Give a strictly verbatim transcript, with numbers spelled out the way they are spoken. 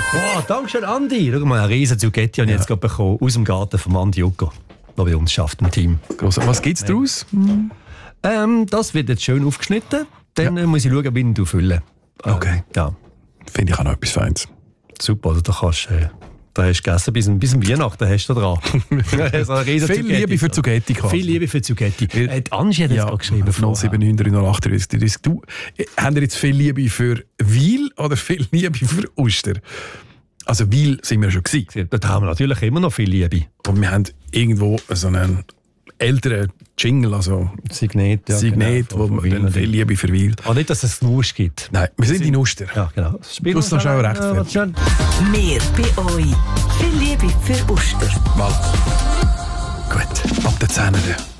Oh, danke schön, Andi. Schau mal, ein riesen Zucchetti habe ich Ja. jetzt gerade bekommen, aus dem Garten von Andi Jucko, der bei uns schafft im Team. Gross. Was gibt es daraus? Ähm, das wird jetzt schön aufgeschnitten. Dann äh, muss ich schauen, wie ich ihn füllen. Äh, Okay. Ja, Finde ich auch noch etwas Feines. super. Also, da kannst äh, da hast du gegessen, bis, bis zum Weihnachten hast du da dran. So ein riesen Viel Zucchetti. Liebe für Zucchetti quasi. Viel Liebe für Zucchetti. Äh, die Angie hat jetzt gerade geschrieben. null sieben neun drei null acht drei drei. Du, äh, habt ihr jetzt viel Liebe für Weil oder viel Liebe für Oster? Also Weil sind wir schon gewesen. Dort haben wir natürlich immer noch viel Liebe. Und wir haben irgendwo so einen älteren Jingle, also Signet, ja, Signet, genau, wo von man Weil dann viel Liebe für Weil. Aber nicht, dass es Knursch gibt. Nein, wir sind in Oster. Ja, genau. Spiel Du hast noch schnell recht, äh, Fred. Mehr bei euch. Viel Liebe für Oster. Mal. Gut, ab der zehn.